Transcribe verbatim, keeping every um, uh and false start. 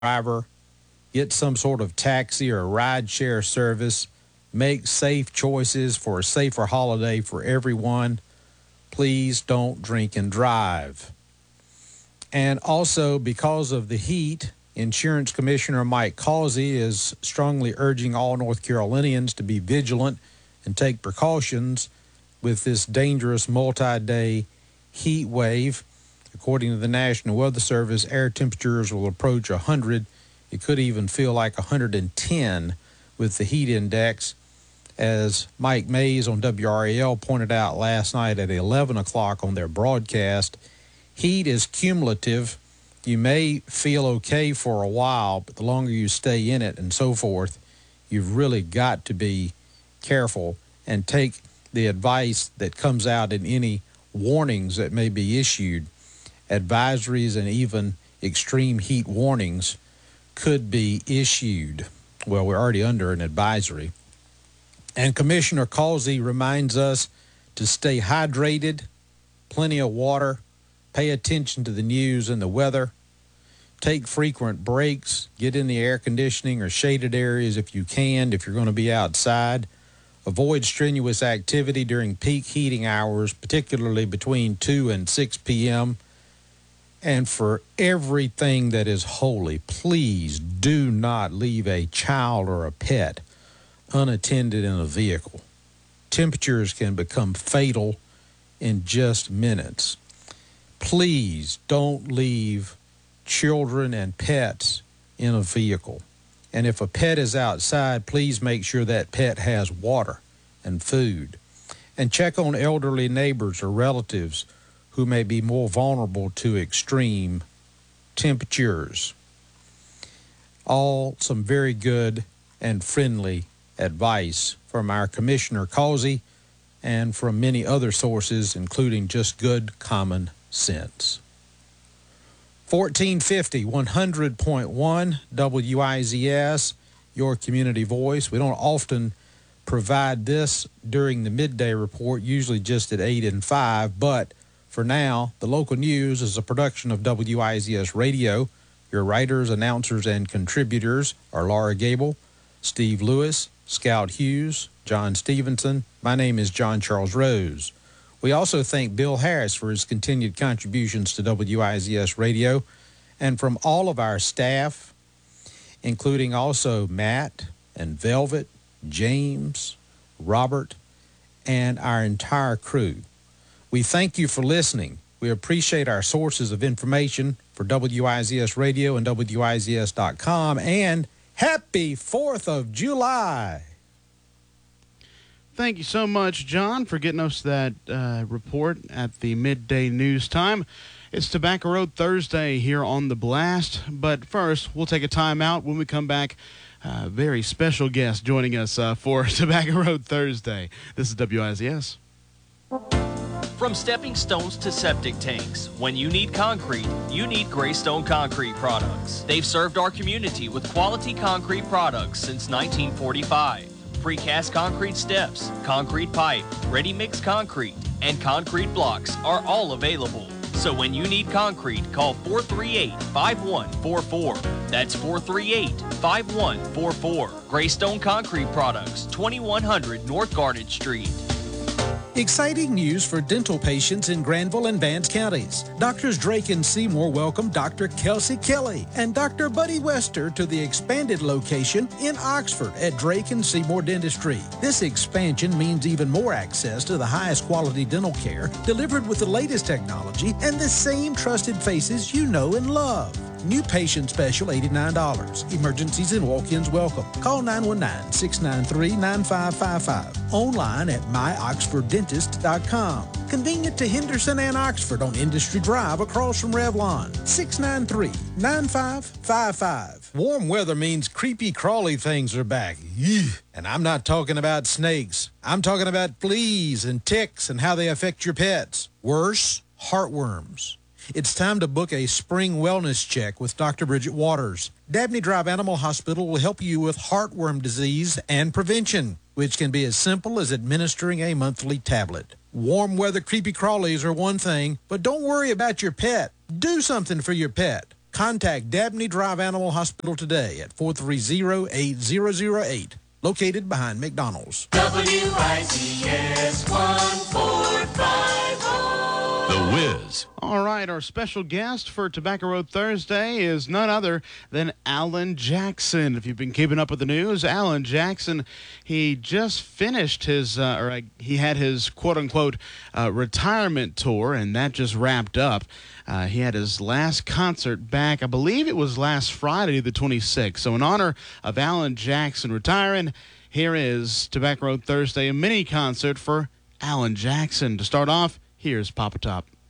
driver, get some sort of taxi or ride share service, make safe choices for a safer holiday for everyone. Please don't drink and drive. And also, because of the heat, Insurance Commissioner Mike Causey is strongly urging all North Carolinians to be vigilant and take precautions with this dangerous multi-day heat wave. According to the National Weather Service, air temperatures will approach one hundred. It could even feel like one hundred ten with the heat index. As Mike Mays on W R A L pointed out last night at eleven o'clock on their broadcast, heat is cumulative. You may feel okay for a while, but the longer you stay in it and so forth, you've really got to be careful and take the advice that comes out in any warnings that may be issued. Advisories and even extreme heat warnings could be issued. Well, we're already under an advisory. And Commissioner Causey reminds us to stay hydrated, plenty of water, pay attention to the news and the weather, take frequent breaks, get in the air conditioning or shaded areas if you can, if you're going to be outside. Avoid strenuous activity during peak heating hours, particularly between two and six p.m. And for everything that is holy, please do not leave a child or a pet unattended in a vehicle. Temperatures can become fatal in just minutes. Please don't leave children and pets in a vehicle. And if a pet is outside, please make sure that pet has water and food. And check on elderly neighbors or relatives who may be more vulnerable to extreme temperatures. All some very good and friendly advice from our Commissioner Causey and from many other sources, including just good common sense. fourteen fifty, one hundred point one W I Z S, your community voice. We don't often provide this during the midday report, usually just at eight and five, but for now, the local news is a production of W I Z S Radio. Your writers, announcers, and contributors are Laura Gable, Steve Lewis, Scout Hughes, John Stevenson. My name is John Charles Rose. We also thank Bill Harris for his continued contributions to W I Z S Radio, and from all of our staff, including also Matt and Velvet, James, Robert, and our entire crew. We thank you for listening. We appreciate our sources of information for W I Z S Radio and W I Z S dot com, and happy fourth of July. Thank you so much, John, for getting us that uh, report at the midday news time. It's Tobacco Road Thursday here on The Blast, but first, we'll take a time out. When we come back, a uh, very special guest joining us uh, for Tobacco Road Thursday. This is W I Z S. From stepping stones to septic tanks, when you need concrete, you need Greystone Concrete Products. They've served our community with quality concrete products since nineteen forty-five. Precast concrete steps, concrete pipe, ready-mix concrete, and concrete blocks are all available. So when you need concrete, call four three eight, five one four four. That's four three eight, five one four four. Greystone Concrete Products, twenty-one hundred North Garnet Street. Exciting news for dental patients in Granville and Vance counties. Doctors Drake and Seymour welcome Doctor Kelsey Kelly and Doctor Buddy Wester to the expanded location in Oxford at Drake and Seymour Dentistry. This expansion means even more access to the highest quality dental care delivered with the latest technology and the same trusted faces you know and love. New patient special, eighty-nine dollars. Emergencies and walk-ins welcome. Call nine one nine, six nine three, nine five five five. Online at my oxford dentist dot com. Convenient to Henderson and Oxford on Industry Drive across from Revlon. six nine three, nine five five five. Warm weather means creepy, crawly things are back. Eugh. And I'm not talking about snakes. I'm talking about fleas and ticks and how they affect your pets. Worse, heartworms. It's time to book a spring wellness check with Doctor Bridget Waters. Dabney Drive Animal Hospital will help you with heartworm disease and prevention, which can be as simple as administering a monthly tablet. Warm weather creepy crawlies are one thing, but don't worry about your pet. Do something for your pet. Contact Dabney Drive Animal Hospital today at four three zero, eight zero zero eight, located behind McDonald's. W I Z S one four five zero. The Wiz. All right, our special guest for Tobacco Road Thursday is none other than Alan Jackson. If you've been keeping up with the news, Alan Jackson, he just finished his, uh, or uh, he had his quote-unquote uh, retirement tour, and that just wrapped up. Uh, he had his last concert back, I believe it was last Friday, the twenty-sixth. So in honor of Alan Jackson retiring, here is Tobacco Road Thursday, a mini concert for Alan Jackson. To start off, here's Papa Top.